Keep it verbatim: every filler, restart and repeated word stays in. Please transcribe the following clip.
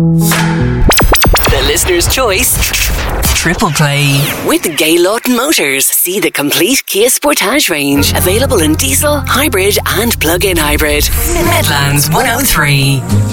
The listener's choice. Triple play. With Gay Lawton Motors. See the complete Kia Sportage range. Available in diesel, hybrid and plug-in hybrid. Medlands one oh three.